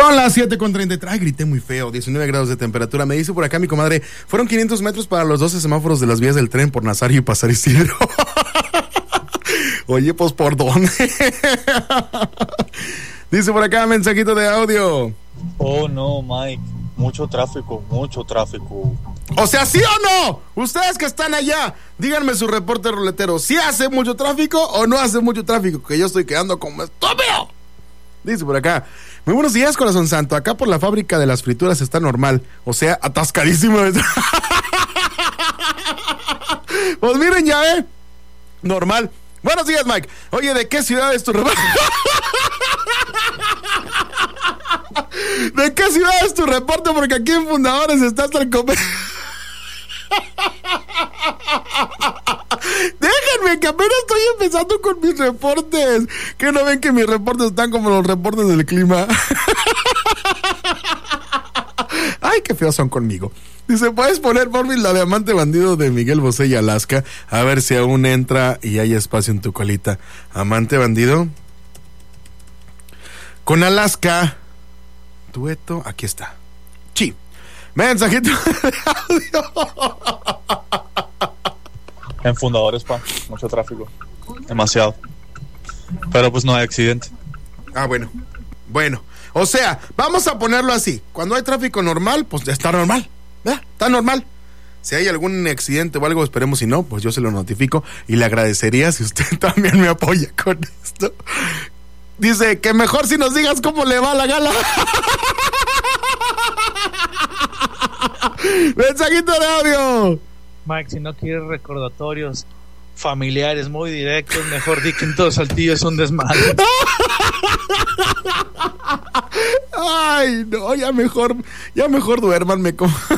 Son las 7:33. Ay, grité muy feo. 19 grados de temperatura. Me dice por acá mi comadre, fueron 500 metros para los 12 semáforos de las vías del tren por Nazario y Pasar Isidro. Oye, pues, ¿por dónde? Dice por acá, mensajito de audio. Oh, no, Mike. Mucho tráfico. O sea, ¿sí o no? Ustedes que están allá, díganme su reporte ruletero. ¿Sí hace mucho tráfico o no hace mucho tráfico? Que yo estoy quedando como estúpido. Dice por acá, muy buenos días, corazón santo. Acá por la fábrica de las frituras está normal. O sea, atascadísimo. Pues miren, ya normal. Buenos días, Mike. Oye, ¿de qué ciudad es tu reporte? ¿De qué ciudad es tu reporte? Porque aquí en Fundadores está hasta el comer. Déjenme que apenas estoy empezando con mis reportes. ¿Que no ven que mis reportes están como los reportes del clima? Ay, qué feos son conmigo. Dice, ¿puedes poner por mí la de Amante Bandido de Miguel Bosé y Alaska? A ver si aún entra y hay espacio en tu colita. Amante Bandido con Alaska. Dueto, aquí está. Sí. Mensajito de audio. En Fundadores, mucho tráfico. Demasiado. Pero pues no hay accidente. Ah, bueno. O sea, vamos a ponerlo así. Cuando hay tráfico normal, pues está normal. Está normal. Si hay algún accidente o algo, esperemos si no, pues yo se lo notifico y le agradecería si usted también me apoya con esto. Dice que mejor si nos digas cómo le va la gala. Mensajito de audio. Mike, si no quieres recordatorios familiares muy directos, mejor di que en todo Saltillo es un desmadre. Ay, no, ya mejor duérmanme.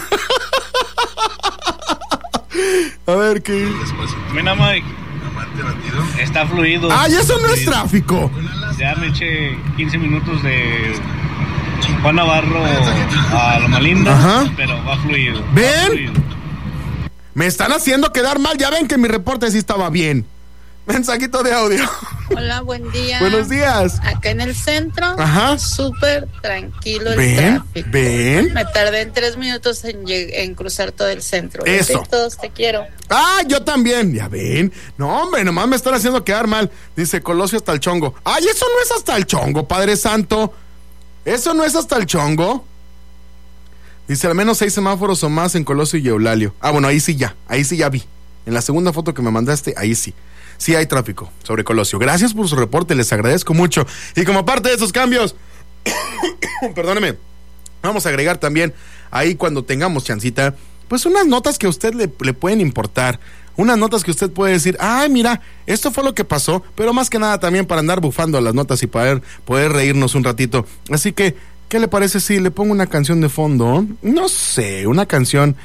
A ver qué. Mira, Mike. Está fluido. Ah, y eso no es tráfico. Ya me eché 15 minutos de Juan Navarro a Loma Linda. Ajá. Pero va fluido. ¿Ven? Me están haciendo quedar mal. Ya ven que mi reporte sí estaba bien. Mensajito de audio. Hola, buen día. Buenos días. Acá en el centro, ajá, súper tranquilo el tráfico. ¿Ven? Me tardé en 3 minutos en cruzar todo el centro. Eso. Todos te quiero. Ah, yo también. Ya ven. No, hombre, nomás me están haciendo quedar mal. Dice Colosio hasta el chongo. Ay, eso no es hasta el chongo, Padre Santo. Eso no es hasta el chongo. Dice al menos 6 semáforos o más en Colosio y Eulalio. Ah, bueno, ahí sí ya vi. En la segunda foto que me mandaste, ahí sí. Sí hay tráfico sobre Colosio. Gracias por su reporte, les agradezco mucho. Y como parte de esos cambios, perdóneme, vamos a agregar también ahí cuando tengamos chancita, pues unas notas que a usted le pueden importar. Unas notas que usted puede decir, ay, mira, esto fue lo que pasó, pero más que nada también para andar bufando a las notas y poder reírnos un ratito. Así que, ¿qué le parece si le pongo una canción de fondo? No sé, una canción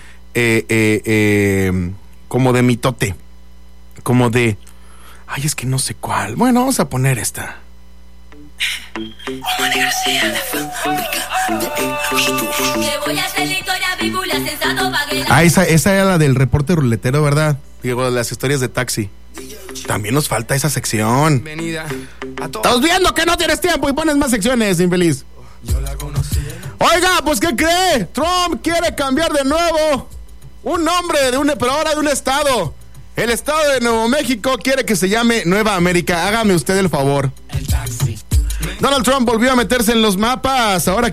como de mitote, como de... Ay, es que no sé cuál. Bueno, vamos a poner esta. Ah, esa era la del reporte ruletero, ¿verdad? Digo, de las historias de taxi. También nos falta esa sección. Estamos viendo que no tienes tiempo y pones más secciones, infeliz. Oiga, pues ¿qué cree? Trump quiere cambiar de nuevo un nombre pero ahora de un estado. El estado de Nuevo México quiere que se llame Nueva América. Hágame usted el favor. Donald Trump volvió a meterse en los mapas. Ahora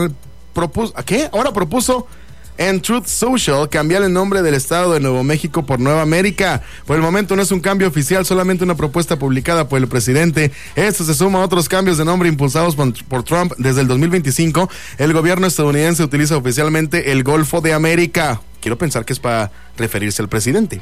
propuso en Truth Social cambiar el nombre del estado de Nuevo México por Nueva América. Por el momento no es un cambio oficial, solamente una propuesta publicada por el presidente. Esto se suma a otros cambios de nombre impulsados por Trump. Desde el 2025, el gobierno estadounidense utiliza oficialmente el Golfo de América. Quiero pensar que es para referirse al presidente.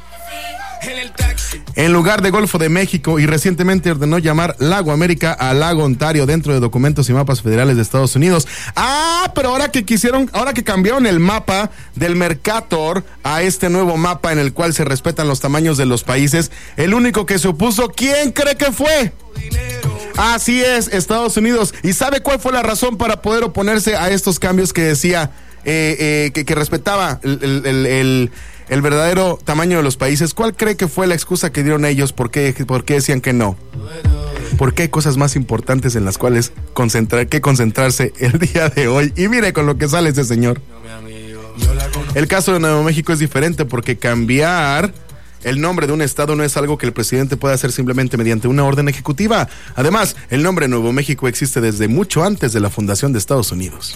En lugar de Golfo de México, y recientemente ordenó llamar Lago América a Lago Ontario dentro de documentos y mapas federales de Estados Unidos. Ah, pero ahora que cambiaron el mapa del Mercator a este nuevo mapa en el cual se respetan los tamaños de los países, el único que se opuso, ¿quién cree que fue? Así es, Estados Unidos. ¿Y sabe cuál fue la razón para poder oponerse a estos cambios que decía que respetaba el verdadero tamaño de los países? ¿Cuál cree que fue la excusa que dieron ellos? ¿Por qué decían que no? porque hay cosas más importantes en las cuales concentrarse el día de hoy. Y mire con lo que sale ese señor. El caso de Nuevo México es diferente porque cambiar el nombre de un estado no es algo que el presidente pueda hacer simplemente mediante una orden ejecutiva. Además, el nombre Nuevo México existe desde mucho antes de la fundación de Estados Unidos.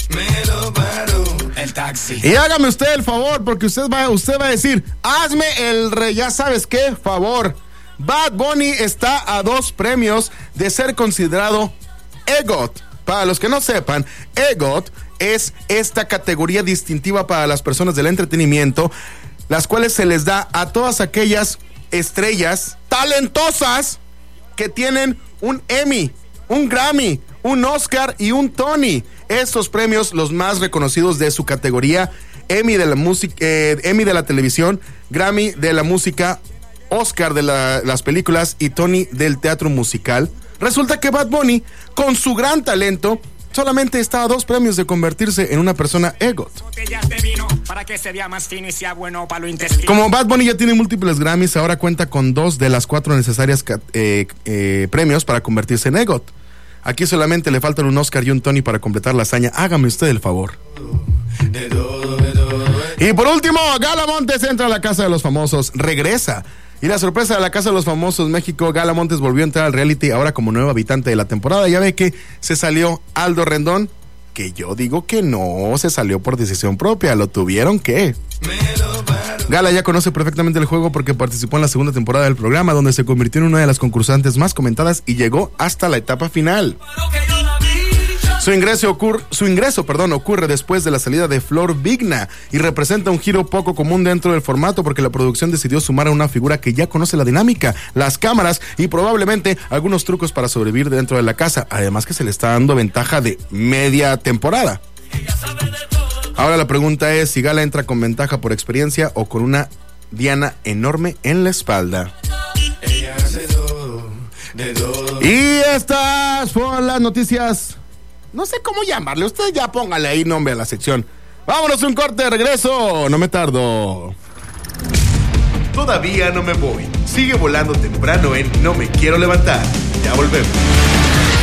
Y hágame usted el favor, porque usted va a decir, hazme el ya sabes qué favor. Bad Bunny está a 2 premios de ser considerado EGOT. Para los que no sepan, EGOT es esta categoría distintiva para las personas del entretenimiento, las cuales se les da a todas aquellas estrellas talentosas que tienen un Emmy, un Grammy, un Oscar y un Tony. Estos premios, los más reconocidos de su categoría: Emmy de la música, Emmy de la televisión, Grammy de la música, Oscar de las películas y Tony del teatro musical. Resulta que Bad Bunny, con su gran talento, solamente está a 2 premios de convertirse en una persona EGOT. Como Bad Bunny ya tiene múltiples Grammys, ahora cuenta con 2 de las 4 necesarias premios para convertirse en EGOT. Aquí solamente le faltan un Oscar y un Tony para completar la hazaña. Hágame usted el favor. Y por último, Gala Montes entra a la Casa de los Famosos, regresa. Y la sorpresa de la Casa de los Famosos México, Gala Montes volvió a entrar al reality ahora como nuevo habitante de la temporada. Ya ve que se salió Aldo Rendón, que yo digo que no se salió por decisión propia, lo tuvieron que. Gala ya conoce perfectamente el juego porque participó en la segunda temporada del programa, donde se convirtió en una de las concursantes más comentadas y llegó hasta la etapa final. Su ingreso ocurre después de la salida de Flor Vigna y representa un giro poco común dentro del formato porque la producción decidió sumar a una figura que ya conoce la dinámica, las cámaras y probablemente algunos trucos para sobrevivir dentro de la casa, además que se le está dando ventaja de media temporada. Ahora la pregunta es si Gala entra con ventaja por experiencia o con una diana enorme en la espalda. Y estas fueron las noticias. No sé cómo llamarle, usted ya póngale ahí nombre a la sección. Vámonos a un corte de regreso, no me tardo. Todavía no me voy. Sigue volando temprano en No Me Quiero Levantar. Ya volvemos.